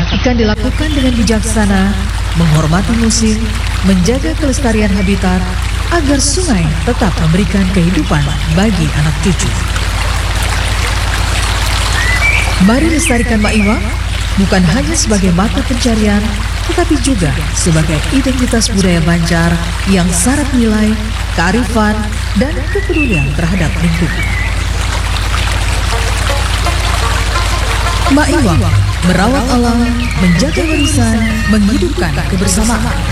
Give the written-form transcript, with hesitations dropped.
Tangkap ikan dilakukan dengan bijaksana, menghormati musim, menjaga kelestarian habitat, agar sungai tetap memberikan kehidupan bagi anak cucu. Mari lestarikan Maiwah, bukan hanya sebagai mata pencarian, tetapi juga sebagai identitas budaya Banjar yang syarat nilai, kearifan, dan kepedulian terhadap lingkungan. Maiwah, merawat alam, menjaga warisan, menghidupkan kebersamaan.